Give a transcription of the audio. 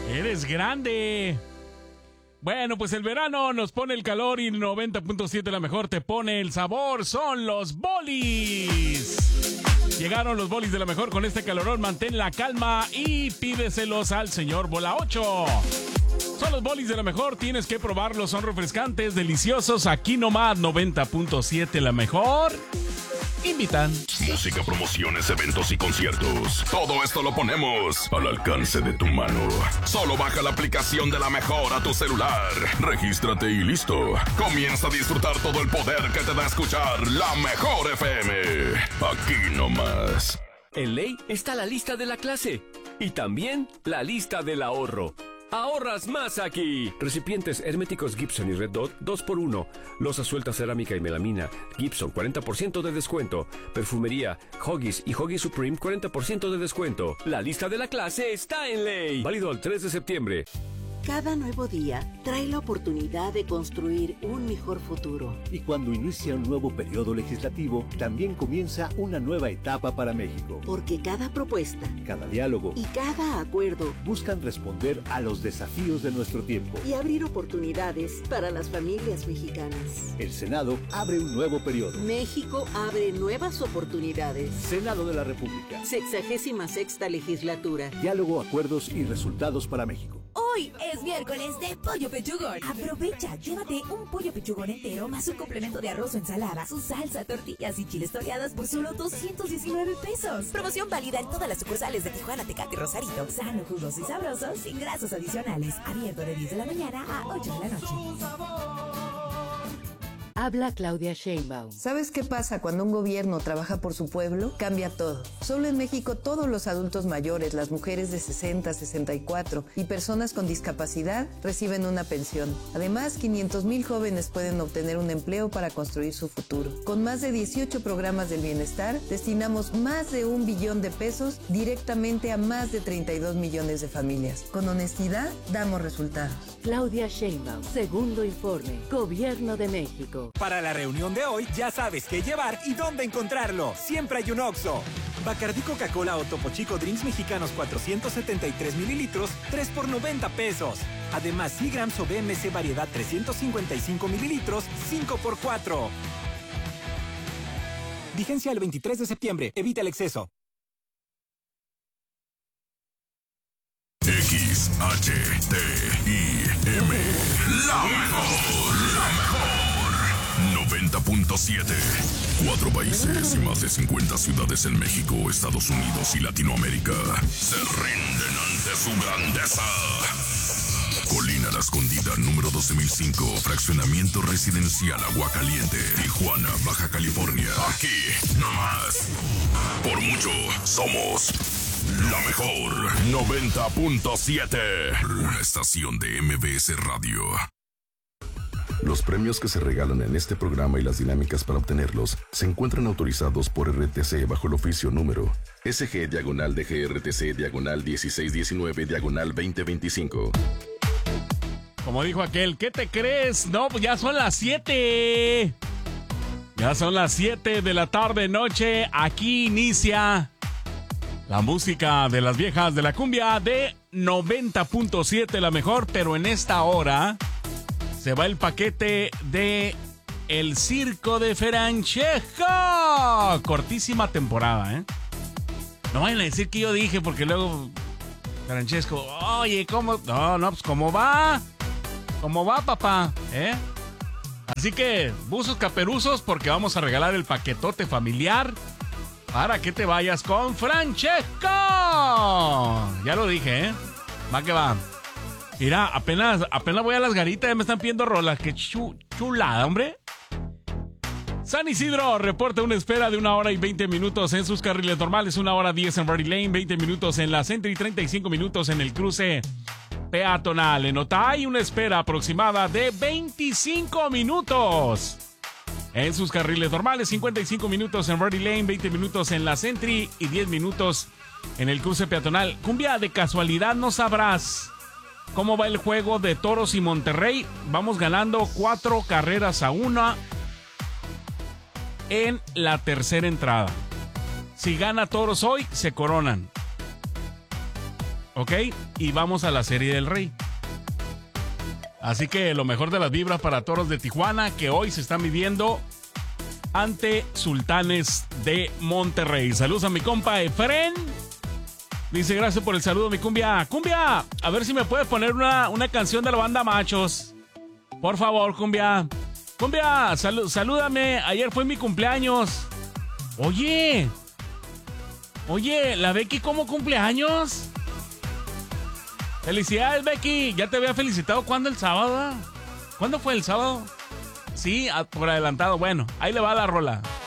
Eres grande. Bueno, pues el verano nos pone el calor y 90.7 la mejor te pone el sabor. Son los bolis. Llegaron los bolis de la mejor con este calorón. Mantén la calma y pídeselos al señor Bola 8. Son los bolis de la mejor, tienes que probarlos. Son refrescantes, deliciosos. Aquí nomás 90.7 la mejor. Invitan. Música, promociones, eventos y conciertos. Todo esto lo ponemos al alcance de tu mano. Solo baja la aplicación de la mejor a tu celular. Regístrate y listo. Comienza a disfrutar todo el poder que te da escuchar la mejor FM. Aquí nomás. En Ley está la lista de la clase y también la lista del ahorro. ¡Ahorras más aquí! Recipientes herméticos Gibson y Red Dot 2x1. Losa suelta cerámica y melamina Gibson 40% de descuento. Perfumería Huggies y Huggies Supreme 40% de descuento. La lista de la clase está en Ley. Válido al 3 de septiembre. Cada nuevo día trae la oportunidad de construir un mejor futuro. Y cuando inicia un nuevo periodo legislativo, también comienza una nueva etapa para México. Porque cada propuesta, cada diálogo y cada acuerdo buscan responder a los desafíos de nuestro tiempo y abrir oportunidades para las familias mexicanas. El Senado abre un nuevo periodo. México abre nuevas oportunidades. Senado de la República. 66ª legislatura. Diálogo, acuerdos y resultados para México. Hoy es miércoles de Pollo Pechugón. Aprovecha, llévate un pollo pechugón entero más un complemento de arroz o ensalada, su salsa, tortillas y chiles toreados por solo 219 pesos. Promoción válida en todas las sucursales de Tijuana, Tecate y Rosarito. Sano, jugoso y sabroso, sin grasas adicionales. Abierto de 10 de la mañana a 8 de la noche. Habla Claudia Sheinbaum. ¿Sabes qué pasa cuando un gobierno trabaja por su pueblo? Cambia todo. Solo en México todos los adultos mayores, las mujeres de 60, 64 y personas con discapacidad reciben una pensión. Además, 500,000 jóvenes pueden obtener un empleo para construir su futuro. Con más de 18 programas del bienestar, destinamos más de 1 billón de pesos directamente a más de 32 millones de familias. Con honestidad, damos resultados. Claudia Sheinbaum, segundo informe, Gobierno de México. Para la reunión de hoy ya sabes qué llevar y dónde encontrarlo. Siempre hay un Oxxo. Bacardí Coca-Cola o Topo Chico Drinks Mexicanos 473 mililitros, 3 por 90 pesos. Además, Seagrams o BMC Variedad 355 mililitros, 5 por 4. Vigencia el 23 de septiembre. Evita el exceso. XHTIM. La mejor. 90.7. 4 países y más de 50 ciudades en México, Estados Unidos y Latinoamérica se rinden ante su grandeza. Colina La Escondida, número 12.005, fraccionamiento residencial Aguacaliente, Tijuana, Baja California. Aquí, nomás. Por mucho, somos la mejor. 90.7. Una estación de MBS Radio. Los premios que se regalan en este programa y las dinámicas para obtenerlos se encuentran autorizados por RTC bajo el oficio número SG-DGRTC-1619-2025. Como dijo aquel, ¿qué te crees? No, pues ya son las 7. Ya son las 7 de la tarde, noche. Aquí inicia la música de las viejas de la cumbia de 90.7, la mejor, pero en esta hora se va el paquete de El Circo de Francesco. Cortísima temporada, ¿eh? No vayan a decir que yo dije, porque luego Francesco, oye, ¿cómo? No, pues ¿cómo va? ¿Cómo va, papá? Así que, buzos caperuzos, porque vamos a regalar el paquetote familiar para que te vayas con Francesco. Ya lo dije, ¿eh? Va que va. Mira, apenas voy a las garitas, ya me están pidiendo rolas. Qué chulada, hombre. San Isidro reporta una espera de 1 hora y 20 minutos en sus carriles normales, 1 hora 10 en Ready Lane, 20 minutos en la Centro y 35 minutos en el cruce peatonal. En Otay, una espera aproximada de 25 minutos en sus carriles normales, 55 minutos en Ready Lane, 20 minutos en la Sentry y 10 minutos en el cruce peatonal. Cumbia, de casualidad no sabrás cómo va el juego de Toros y Monterrey. Vamos ganando 4 carreras a 1 en la tercera entrada. Si gana Toros hoy, se coronan. ¿Ok? Y vamos a la Serie del Rey. Así que lo mejor de las vibras para Toros de Tijuana, que hoy se están viviendo ante Sultanes de Monterrey. Saludos a mi compa Efren. Dice, gracias por el saludo, mi cumbia. Cumbia, a ver si me puedes poner una canción de la banda Machos. Por favor, cumbia. Cumbia, salúdame. Ayer fue mi cumpleaños. Oye, ¿la Becky cómo cumpleaños? Felicidades, Becky. Ya te había felicitado. ¿Cuándo? El sábado. ¿Cuándo fue el sábado? Sí, por adelantado. Bueno, ahí le va la rola.